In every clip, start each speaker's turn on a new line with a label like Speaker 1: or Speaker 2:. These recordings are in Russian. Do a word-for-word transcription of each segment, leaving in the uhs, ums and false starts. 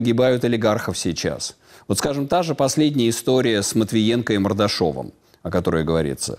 Speaker 1: Гибают олигархов сейчас. Вот, скажем, та же последняя история с Матвиенко и Мордашовым, о которой говорится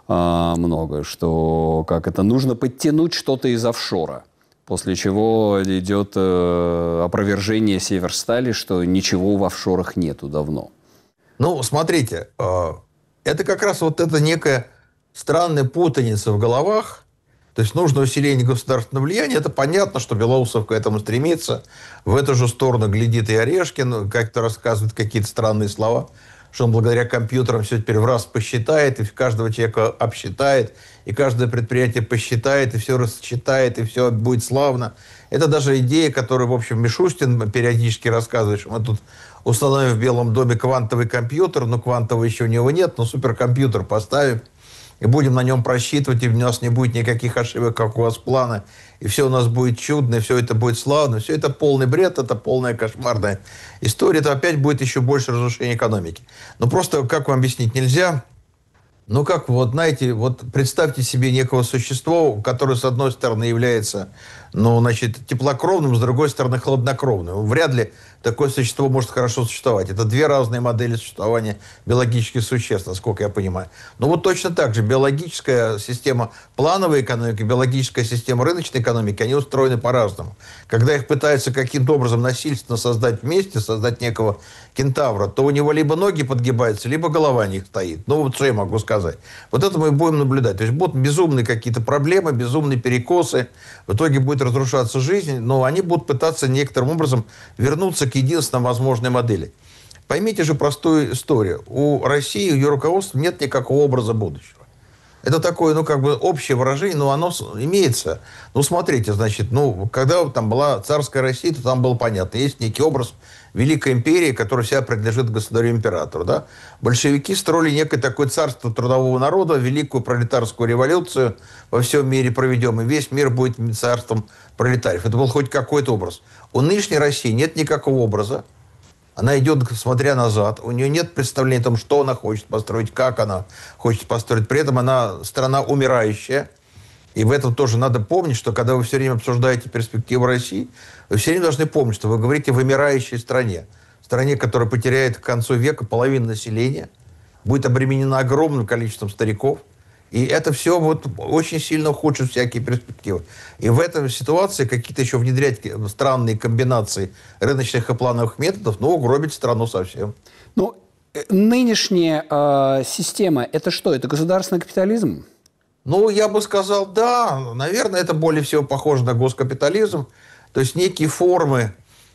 Speaker 1: а, много, что как это нужно подтянуть что-то из офшора, после чего идет э, опровержение Северстали, что ничего в офшорах нету давно.
Speaker 2: Ну, смотрите, э, это как раз вот эта некая странная путаница в головах. То есть нужно усиление государственного влияния. Это понятно, что Белоусов к этому стремится. В эту же сторону глядит и Орешкин, как-то рассказывает какие-то странные слова, что он благодаря компьютерам все теперь в раз посчитает, и каждого человека обсчитает, и каждое предприятие посчитает, и все рассчитает, и все будет славно. Это даже идея, которую, в общем, Мишустин периодически рассказывает, что мы тут установим в Белом доме квантовый компьютер, но квантового еще у него нет, но суперкомпьютер поставим, и будем на нем просчитывать, и у нас не будет никаких ошибок, как у вас планы, и все у нас будет чудно, и все это будет славно. Все это полный бред, это полная кошмарная история. Это опять будет еще больше разрушения экономики. Но просто, как вам объяснить, нельзя... Ну, как, вот, знаете, вот представьте себе некого существа, которое, с одной стороны, является, ну, значит, теплокровным, с другой стороны, хладнокровным. Вряд ли такое существо может хорошо существовать. Это две разные модели существования биологических существ, насколько я понимаю. Но вот точно так же биологическая система плановой экономики, биологическая система рыночной экономики, они устроены по-разному. Когда их пытаются каким-то образом насильственно создать вместе, создать некого кентавра, то у него либо ноги подгибаются, либо голова не стоит. Ну, вот что я могу сказать. Вот это мы будем наблюдать. То есть будут безумные какие-то проблемы, безумные перекосы. В итоге будет разрушаться жизнь, но они будут пытаться некоторым образом вернуться к единственной возможной модели. Поймите же простую историю. У России, у ее руководства нет никакого образа будущего. Это такое, ну, как бы общее выражение, но оно имеется. Ну, смотрите, значит, ну, когда там была царская Россия, то там было понятно. Есть некий образ Великой империи, которая вся принадлежит государю-императору, да? Большевики строили некое такое царство трудового народа, великую пролетарскую революцию во всем мире проведем, и весь мир будет царством пролетариев. Это был хоть какой-то образ. У нынешней России нет никакого образа. Она идет, смотря назад. У нее нет представления о том, что она хочет построить, как она хочет построить. При этом она страна умирающая. И в этом тоже надо помнить, что когда вы все время обсуждаете перспективу России, вы все время должны помнить, что вы говорите о вымирающей стране. Стране, которая потеряет к концу века половину населения, будет обременена огромным количеством стариков. И это все вот очень сильно ухудшит всякие перспективы. И в этой ситуации какие-то еще внедрять странные комбинации рыночных и плановых методов, ну, угробить страну совсем.
Speaker 1: Ну, нынешняя э, система, это что? Это государственный капитализм?
Speaker 2: Ну, я бы сказал, да. Наверное, это более всего похоже на госкапитализм. То есть некие формы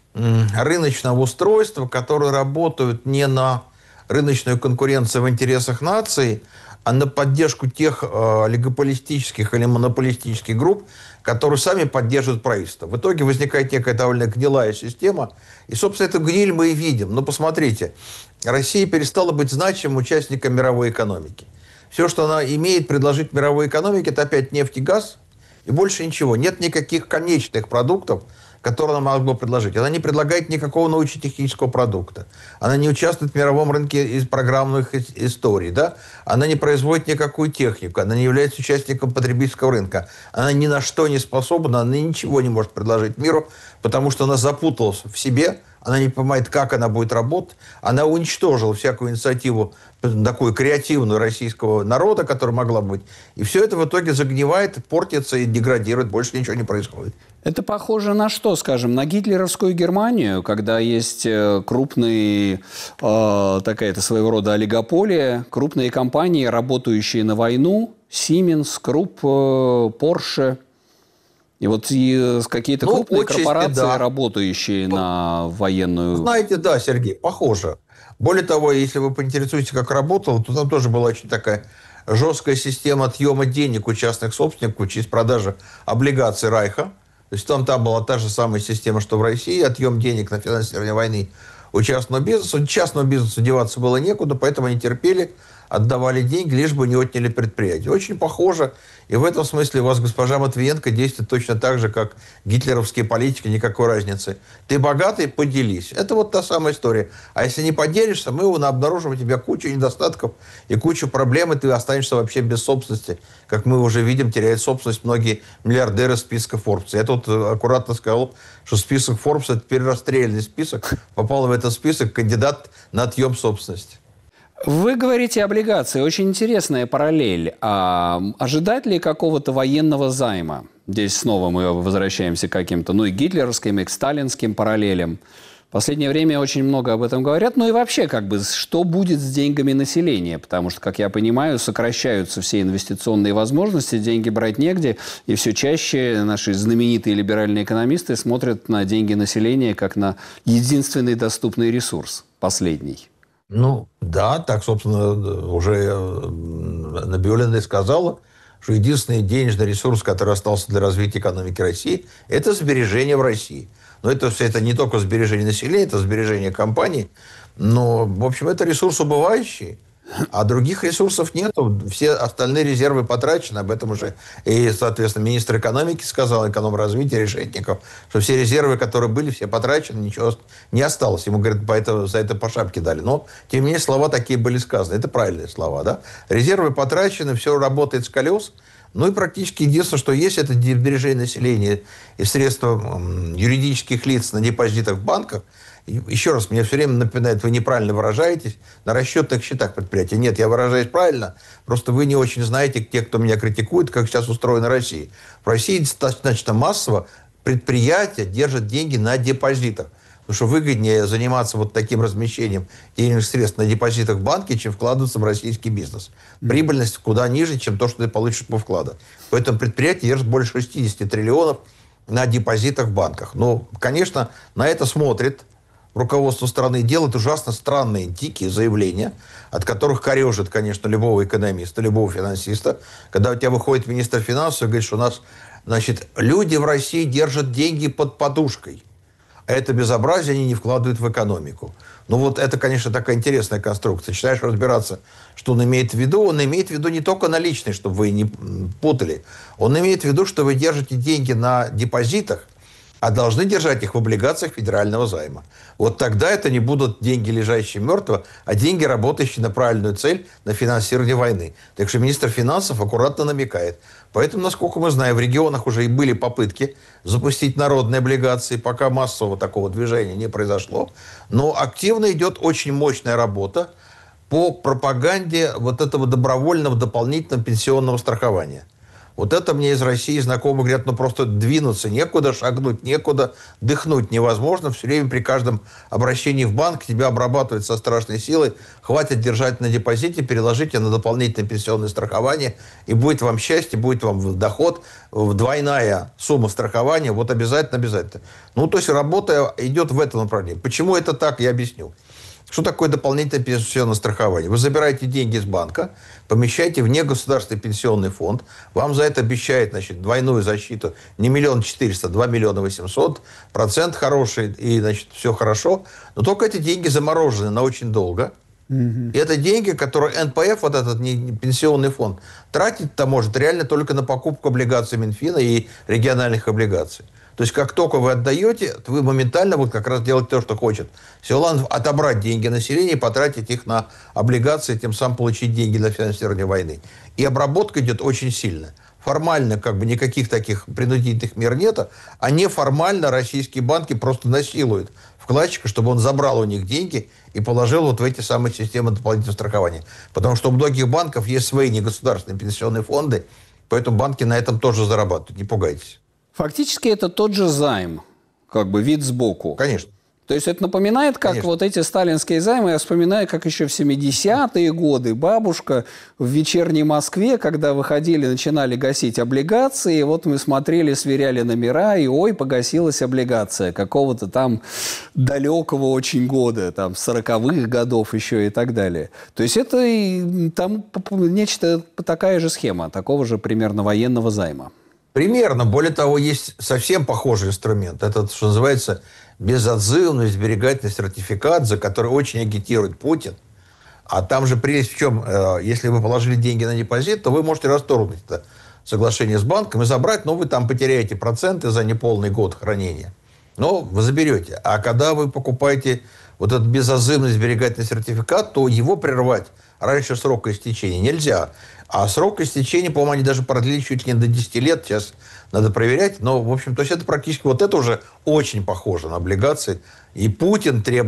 Speaker 2: рыночного устройства, которые работают не на рыночную конкуренцию в интересах нации, а на поддержку тех э, олигополистических или монополистических групп, которые сами поддерживают правительство. В итоге возникает некая довольно гнилая система. И, собственно, эту гниль мы и видим. Но посмотрите, Россия перестала быть значимым участником мировой экономики. Все, что она имеет предложить мировой экономике, это опять нефть и газ, и больше ничего. Нет никаких конечных продуктов, которые она могла бы предложить. Она не предлагает никакого научно-технического продукта. Она не участвует в мировом рынке из программных историй. Да? Она не производит никакую технику. Она не является участником потребительского рынка. Она ни на что не способна, она ничего не может предложить миру, потому что она запуталась в себе, она не понимает, как она будет работать. Она уничтожила всякую инициативу такую креативную российского народа, которая могла быть. И все это в итоге загнивает, портится и деградирует. Больше ничего не происходит.
Speaker 1: Это похоже на что, скажем, на гитлеровскую Германию, когда есть крупные, э, такая-то своего рода олигополия, крупные компании, работающие на войну, Siemens, Krupp, Porsche. И вот и какие-то ну, крупные отчасти, корпорации, да. работающие ну, на военную...
Speaker 2: Знаете, да, Сергей, похоже. Более того, если вы поинтересуетесь, как работало, то там тоже была очень такая жесткая система отъема денег у частных собственников через продажу облигаций Райха. То есть там, там была та же самая система, что в России, отъем денег на финансирование войны у частного бизнеса. У частного бизнеса деваться было некуда, поэтому они терпели, отдавали деньги, лишь бы не отняли предприятие. Очень похоже. И в этом смысле у вас госпожа Матвиенко действует точно так же, как гитлеровские политики, никакой разницы. Ты богатый, поделись. Это вот та самая история. А если не поделишься, мы обнаружим у тебя кучу недостатков и кучу проблем, и ты останешься вообще без собственности. Как мы уже видим, теряют собственность многие миллиардеры списка Forbes. Я тут аккуратно сказал, что список Forbes – это теперь расстрельный список. Попал в этот список кандидат на отъем собственности.
Speaker 1: Вы говорите облигации. Очень интересная параллель. А ожидать ли какого-то военного займа? Здесь снова мы возвращаемся к каким-то, ну, и гитлеровским, и к сталинским параллелям. В последнее время очень много об этом говорят. Ну и вообще, как бы, что будет с деньгами населения? Потому что, как я понимаю, сокращаются все инвестиционные возможности, деньги брать негде. И все чаще наши знаменитые либеральные экономисты смотрят на деньги населения как на единственный доступный ресурс, последний.
Speaker 2: Ну, да, так, собственно, уже Набиуллина и сказала, что единственный денежный ресурс, который остался для развития экономики России, это сбережения в России. Но это все это не только сбережение населения, это сбережение компаний. Но, в общем, это ресурс убывающий. А других ресурсов нет. Все остальные резервы потрачены. Об этом уже и, соответственно, министр экономики сказал, экономразвития Решетников, что все резервы, которые были, все потрачены, ничего не осталось. Ему, говорят, по это, за это по шапке дали. Но, тем не менее, слова такие были сказаны. Это правильные слова, да? Резервы потрачены, все работает с колес. Ну и практически единственное, что есть, это сбережение населения и средства юридических лиц на депозитах в банках. Еще раз, мне все время напоминает, вы неправильно выражаетесь на расчетных счетах предприятия. Нет, я выражаюсь правильно, просто вы не очень знаете, те, кто меня критикует, как сейчас устроена Россия. В России достаточно массово предприятия держат деньги на депозитах. Потому что выгоднее заниматься вот таким размещением денежных средств на депозитах в банке, чем вкладываться в российский бизнес. Прибыльность куда ниже, чем то, что ты получишь по вкладу. Поэтому предприятия держат больше шестидесяти триллионов на депозитах в банках. Но, конечно, на это смотрит руководство страны, делает ужасно странные, дикие заявления, от которых корежит, конечно, любого экономиста, любого финансиста. Когда у тебя выходит министр финансов и говорит, что у нас, значит, люди в России держат деньги под подушкой. А это безобразие они не вкладывают в экономику. Ну вот это, конечно, такая интересная конструкция. Начинаешь разбираться, что он имеет в виду. Он имеет в виду не только наличные, чтобы вы не путали. Он имеет в виду, что вы держите деньги на депозитах, а должны держать их в облигациях федерального займа. Вот тогда это не будут деньги, лежащие мертво, а деньги, работающие на правильную цель, на финансирование войны. Так что министр финансов аккуратно намекает. Поэтому, насколько мы знаем, в регионах уже и были попытки запустить народные облигации, пока массового такого движения не произошло. Но активно идет очень мощная работа по пропаганде вот этого добровольного дополнительного пенсионного страхования. Вот это мне из России знакомые говорят, ну просто двинуться некуда, шагнуть некуда, дыхнуть невозможно. Все время при каждом обращении в банк тебя обрабатывают со страшной силой. Хватит держать на депозите, переложите на дополнительное пенсионное страхование, и будет вам счастье, будет вам доход, двойная сумма страхования, вот обязательно, обязательно. Ну, то есть работа идет в этом направлении. Почему это так, я объясню. Что такое дополнительное пенсионное страхование? Вы забираете деньги из банка, помещаете в негосударственный пенсионный фонд, вам за это обещают, значит, двойную защиту, не миллион четыреста, два миллиона восемьсот, процент хороший, и, значит, все хорошо. Но только эти деньги заморожены на очень долго. Mm-hmm. И это деньги, которые эн пэ эф, вот этот не, пенсионный фонд, тратить-то может реально только на покупку облигаций Минфина и региональных облигаций. То есть, как только вы отдаете, вы моментально вот как раз делаете то, что хочет Силуанов, отобрать деньги населения и потратить их на облигации, тем самым получить деньги на финансирование войны. И обработка идет очень сильно. Формально как бы никаких таких принудительных мер нет, а неформально российские банки просто насилуют вкладчика, чтобы он забрал у них деньги и положил вот в эти самые системы дополнительного страхования. Потому что у многих банков есть свои негосударственные пенсионные фонды, поэтому банки на этом тоже зарабатывают, не пугайтесь.
Speaker 1: Фактически это тот же займ, как бы вид сбоку.
Speaker 2: Конечно.
Speaker 1: То есть это напоминает, как Конечно. Вот эти сталинские займы. Я вспоминаю, как еще в семидесятые годы бабушка в вечерней Москве, когда выходили, начинали гасить облигации, вот мы смотрели, сверяли номера, и ой, погасилась облигация какого-то там далекого очень года, там сороковых годов еще и так далее. То есть это там нечто, такая же схема, такого же примерно военного займа.
Speaker 2: Примерно. Более того, есть совсем похожий инструмент. Это, что называется, безотзывный сберегательный сертификат, за который очень агитирует Путин. А там же прелесть в чем? Если вы положили деньги на депозит, то вы можете расторгнуть это соглашение с банком и забрать, но вы там потеряете проценты за неполный год хранения. Но вы заберете. А когда вы покупаете вот этот безозымный сберегательный сертификат, то его прервать раньше срока истечения нельзя. А срок истечения, по-моему, они даже продлили чуть ли не до десяти лет. Сейчас надо проверять. Но, в общем, то есть это практически вот это уже очень похоже на облигации. И Путин требует